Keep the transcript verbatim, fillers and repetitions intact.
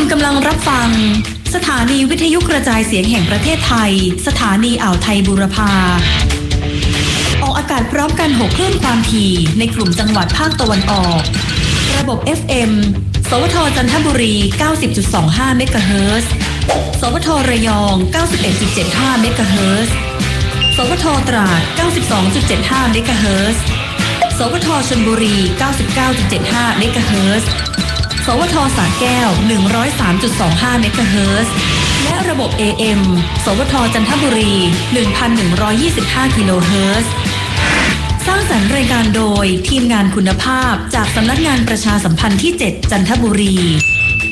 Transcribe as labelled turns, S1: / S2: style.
S1: กำลังรับฟังสถานีวิทยุกระจายเสียงแห่งประเทศไทยสถานีอ่าวไทยบูรพาออกอากาศพร้อมกันหกคลื่นความถี่ในกลุ่มจังหวัดภาคตะวันออกระบบ เอฟ เอ็ม สวทจันทบุรี เก้าสิบจุดสองห้า เมกะเฮิรตซ์ สวทระยอง เก้าสิบเอ็ดจุดเจ็ดห้า เมกะเฮิรตซ์ สวทตราด เก้าสิบสองจุดเจ็ดห้า เมกะเฮิรตซ์ สวทชลบุรี เก้าสิบเก้าจุดเจ็ดห้า เมกะเฮิรตซ์ สวทสระแก้ว หนึ่งร้อยสามจุดสองห้า เมกะเฮิรตซ์ และระบบ เอ เอ็ม สวทจันทบุรี หนึ่งพันหนึ่งร้อยยี่สิบห้า กิโลเฮิรตซ์ สร้างสรรค์รายการโดยทีมงานคุณภาพจากสำนักงานประชาสัมพันธ์ที่ เจ็ด จันทบุรี